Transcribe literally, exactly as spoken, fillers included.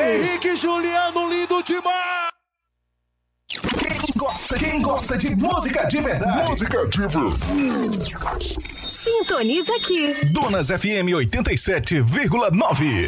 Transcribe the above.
Henrique e Juliano, lindo demais! Quem gosta, quem gosta de música de verdade? Música de verdade. Sintoniza aqui. Donas F M oitenta e sete vírgula nove.